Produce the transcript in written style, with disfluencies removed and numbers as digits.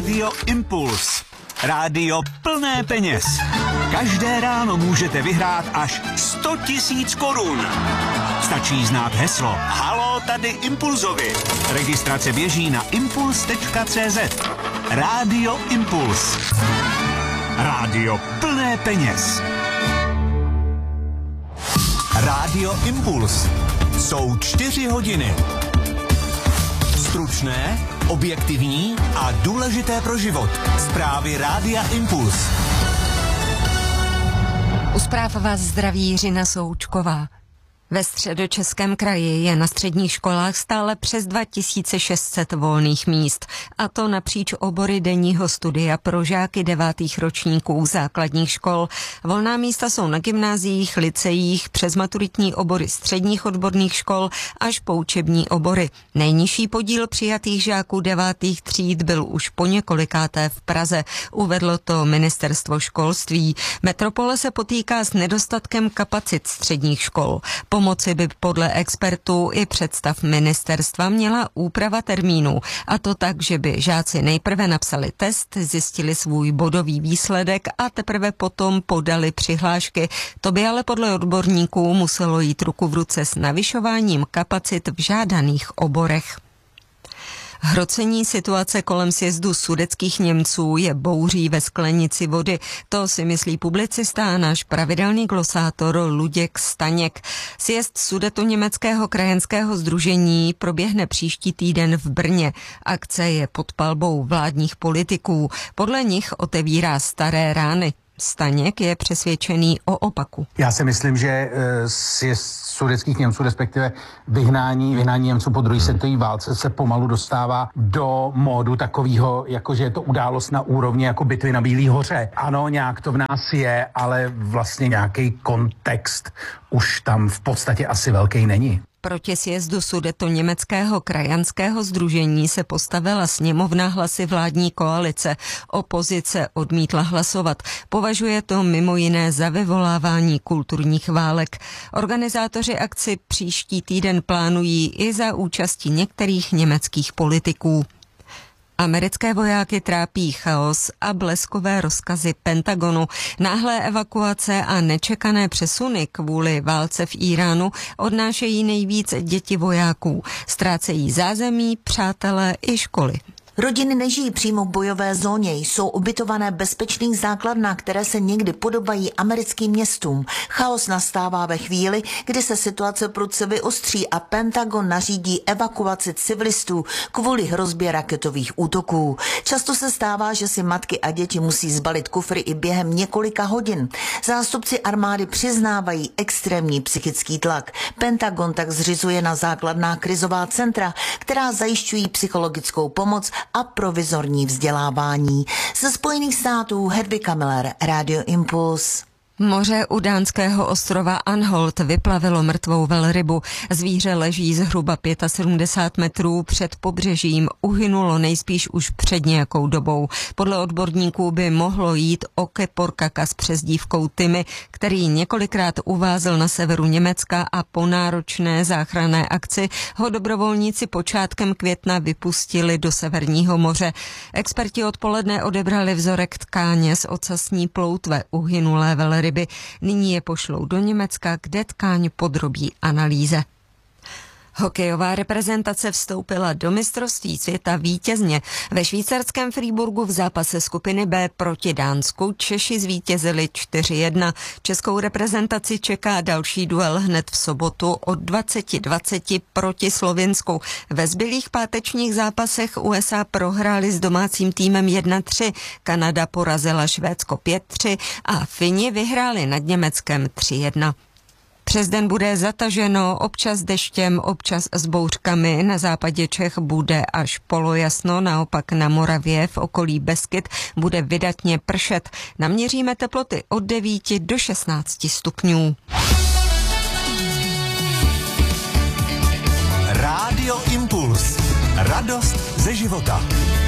Rádio Impuls. Rádio plné peněz. Každé ráno můžete vyhrát až 100 000 korun. Stačí znát heslo Haló, tady Impulzovi. Registrace běží na impuls.cz. Rádio Impuls. Rádio plné peněz. Rádio Impuls. Jsou 4 hodiny. Stručné, objektivní a důležité pro život. Zprávy Rádia Impuls. U zpráv vás zdraví Jiřina Součková. Ve Středočeském kraji je na středních školách stále přes 2600 volných míst, a to napříč obory denního studia pro žáky 9. ročníků základních škol. Volná místa jsou na gymnáziích, lyceích, přes maturitní obory středních odborných škol až po učební obory. Nejnižší podíl přijatých žáků 9. tříd byl už po několikáté v Praze, uvedlo to ministerstvo školství. Metropole se potýká s nedostatkem kapacit středních škol. Pomoci by podle expertů i představ ministerstva měla úprava termínů, a to tak, že by žáci nejprve napsali test, zjistili svůj bodový výsledek a teprve potom podali přihlášky. To by ale podle odborníků muselo jít ruku v ruce s navyšováním kapacit v žádaných oborech. Hrocení situace kolem sjezdu sudetských Němců je bouří ve sklenici vody. To si myslí publicista a náš pravidelný glosátor Luděk Staněk. Sjezd Sudetoněmeckého krajanského sdružení proběhne příští týden v Brně. Akce je pod palbou vládních politiků. Podle nich otevírá staré rány. Staněk je přesvědčený o opaku. Já si myslím, že sudetských Němců, respektive vyhnání Němců po druhé světové válce se pomalu dostává do módu takového, jakože je to událost na úrovni jako bitvy na Bílý hoře. Ano, nějak to v nás je, ale vlastně nějaký kontext už tam v podstatě asi velký není. Proti sjezdu Sudetoněmeckého krajanského sdružení se postavila sněmovna hlasy vládní koalice. Opozice odmítla hlasovat. Považuje to mimo jiné za vyvolávání kulturních válek. Organizátoři akci příští týden plánují i za účasti některých německých politiků. Americké vojáky trápí chaos a bleskové rozkazy Pentagonu. Náhlé evakuace a nečekané přesuny kvůli válce v Íránu odnášejí nejvíc děti vojáků. Ztrácejí zázemí, přátelé i školy. Rodiny nežijí přímo v bojové zóně, jsou ubytované v bezpečných základnách, které se někdy podobají americkým městům. Chaos nastává ve chvíli, kdy se situace prudce vyostří a Pentagon nařídí evakuaci civilistů kvůli hrozbě raketových útoků. Často se stává, že si matky a děti musí zbalit kufry i během několika hodin. Zástupci armády přiznávají extrémní psychický tlak. Pentagon tak zřizuje na základná krizová centra, která zajišťují psychologickou pomoc a provizorní vzdělávání. Ze Spojených států Hedvika Miller, Radio Impuls. Moře u dánského ostrova Anholt vyplavilo mrtvou velrybu. Zvíře leží zhruba 75 metrů před pobřežím. Uhynulo nejspíš už před nějakou dobou. Podle odborníků by mohlo jít o keporkaka s přezdívkou Timmy, který několikrát uvázl na severu Německa a po náročné záchranné akci ho dobrovolníci počátkem května vypustili do Severního moře. Experti odpoledne odebrali vzorek tkáně z ocasní ploutve uhynulé velryby. Nyní je pošlou do Německa, kde tkáň podrobí analýze. Hokejová reprezentace vstoupila do mistrovství světa vítězně. Ve švýcarském Freiburgu v zápase skupiny B proti Dánsku Češi zvítězili 4-1. Českou reprezentaci čeká další duel hned v sobotu od 20:20 proti Slovinsku. Ve zbylých pátečních zápasech USA prohráli s domácím týmem 1-3, Kanada porazila Švédsko 5-3 a Fini vyhráli nad Německem 3-1. Přes den bude zataženo, občas deštěm, občas s bouřkami. Na západě Čech bude až polojasno, naopak na Moravě v okolí Beskyd bude vydatně pršet. Naměříme teploty od 9 do 16 stupňů. Rádio Impuls. Radost ze života.